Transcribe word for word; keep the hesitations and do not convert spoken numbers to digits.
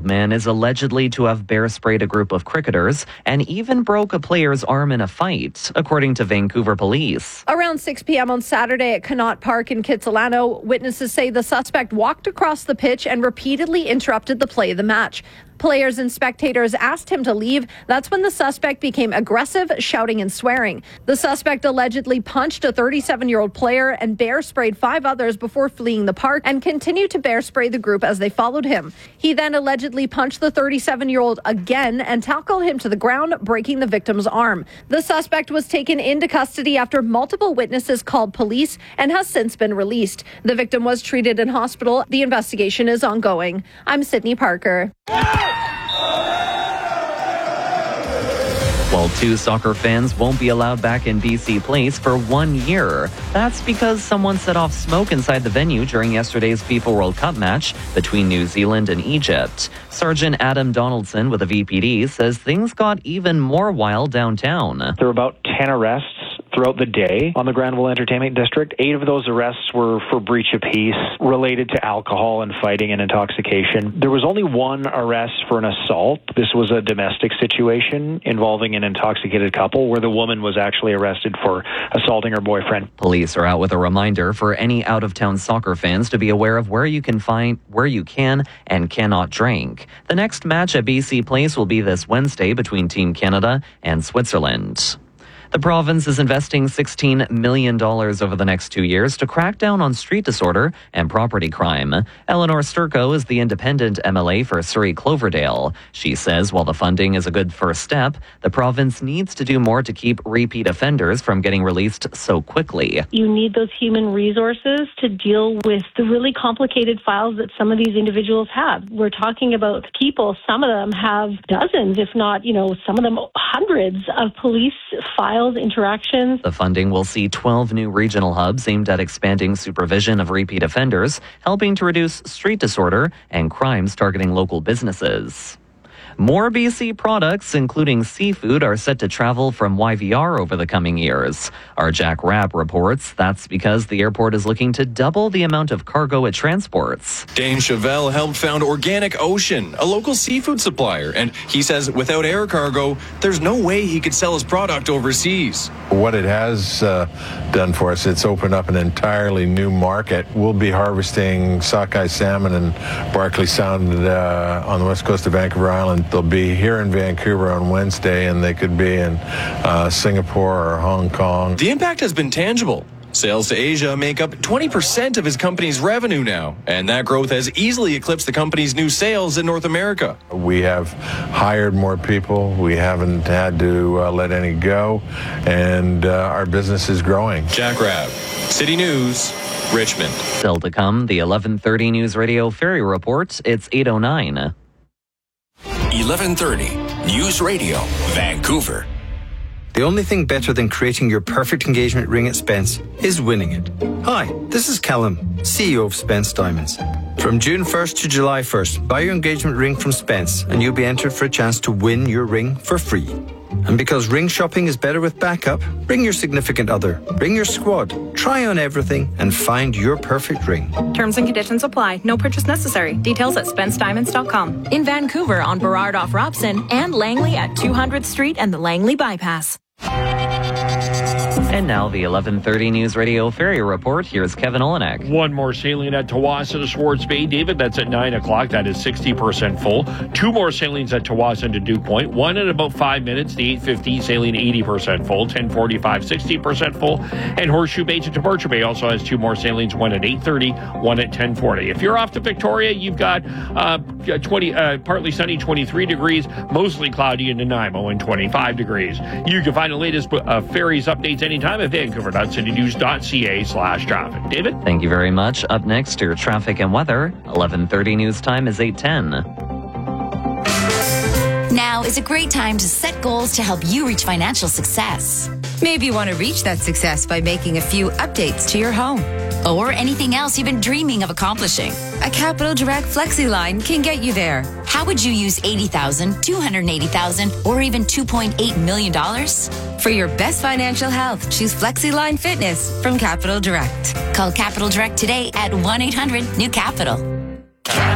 man is allegedly to have bear sprayed a group of cricketers and even broke a player's arm in a fight, according to Vancouver police. Around six p.m. on Saturday at Connaught Park in Kitsilano, witnesses say the suspect walked across the pitch and repeatedly interrupted the play of the match. Players and spectators asked him to leave. That's when the suspect became aggressive, shouting and swearing. The suspect allegedly punched a thirty-seven-year-old player and bear sprayed five others before fleeing the park and continued to bear spray the group as they followed him. He then allegedly punched the thirty-seven-year-old again and tackled him to the ground, breaking the victim's arm. The suspect was taken into custody after multiple witnesses called police and has since been released. The victim was treated in hospital. The investigation is ongoing. I'm Sydney Parker. Well, two soccer fans won't be allowed back in B C Place for one year. That's because someone set off smoke inside the venue during yesterday's FIFA World Cup match between New Zealand and Egypt. Sergeant Adam Donaldson with the V P D says things got even more wild downtown. There were about ten arrests throughout the day on the Granville Entertainment District. Eight of those arrests were for breach of peace related to alcohol and fighting and intoxication. There was only one arrest for an assault. This was a domestic situation involving an intoxicated couple where the woman was actually arrested for assaulting her boyfriend. Police are out with a reminder for any out-of-town soccer fans to be aware of where you can find, where you can and cannot drink. The next match at B C Place will be this Wednesday between Team Canada and Switzerland. The province is investing sixteen million dollars over the next two years to crack down on street disorder and property crime. Eleanor Sturko is the independent M L A for Surrey Cloverdale. She says while the funding is a good first step, the province needs to do more to keep repeat offenders from getting released so quickly. You need those human resources to deal with the really complicated files that some of these individuals have. We're talking about people, some of them have dozens, if not, you know, some of them hundreds of police files. Interactions. The funding will see twelve new regional hubs aimed at expanding supervision of repeat offenders, helping to reduce street disorder and crimes targeting local businesses. More B C products, including seafood, are set to travel from Y V R over the coming years. Our Jack Rapp reports that's because the airport is looking to double the amount of cargo it transports. Dane Chevelle helped found Organic Ocean, a local seafood supplier, and he says without air cargo, there's no way he could sell his product overseas. What it has uh, done for us, it's opened up an entirely new market. We'll be harvesting sockeye salmon and Barkley Sound uh, on the west coast of Vancouver Island. They'll be here in Vancouver on Wednesday, and they could be in uh, Singapore or Hong Kong. The impact has been tangible. Sales to Asia make up twenty percent of his company's revenue now, and that growth has easily eclipsed the company's new sales in North America. We have hired more people. We haven't had to uh, let any go, and uh, our business is growing. Jack Rapp, City News, Richmond. Still to come, the eleven thirty News Radio Ferry Report. It's eight oh nine. eleven thirty News Radio, Vancouver. The only thing better than creating your perfect engagement ring at Spence is winning it. Hi, this is Callum, C E O of Spence Diamonds. From June first to July first, buy your engagement ring from Spence and you'll be entered for a chance to win your ring for free. And because ring shopping is better with backup, bring your significant other, bring your squad, try on everything and find your perfect ring. Terms and conditions apply. No purchase necessary. Details at spence diamonds dot com. In Vancouver on Burrard off Robson and Langley at two hundredth Street and the Langley Bypass. And now the eleven thirty News Radio Ferry Report. Here's Kevin Olenek. One more sailing at Tawasin to Swartz Bay. David, that's at nine o'clock. That is sixty percent full. Two more sailings at Tawasin to Dew Point. One in about five minutes. The eight fifty sailing eighty percent full. ten forty-five, sixty percent full. And Horseshoe Bay to Departure Bay also has two more sailings. One at eight thirty, one at ten forty. If you're off to Victoria, you've got uh, twenty, uh, partly sunny, twenty-three degrees. Mostly cloudy in Nanaimo and twenty-five degrees. You can find the latest uh, ferries updates anytime at vancouver dot city news dot c a slash traffic. David? Thank you very much. Up next, your traffic and weather. eleven thirty news time is eight ten. Now is a great time to set goals to help you reach financial success. Maybe you want to reach that success by making a few updates to your home. Or anything else you've been dreaming of accomplishing. A Capital Direct Flexi line can get you there. How would you use eighty thousand dollars, two hundred eighty thousand dollars, or even two point eight million dollars? For your best financial health, choose Flexi Line Fitness from Capital Direct. Call Capital Direct today at one eight hundred new capital.